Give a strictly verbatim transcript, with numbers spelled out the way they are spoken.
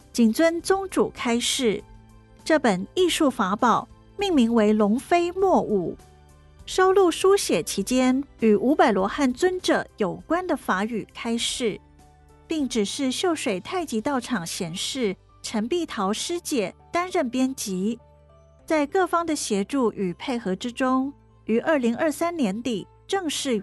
谨遵宗主开示，这本艺术法宝命名为龙飞墨舞，收录书写期间与五百罗汉尊者有关的法语开示，并指示秀水太极道场贤士陈碧桃师姐担任编辑。在各方的协助与配合之中，于二零二三年底正式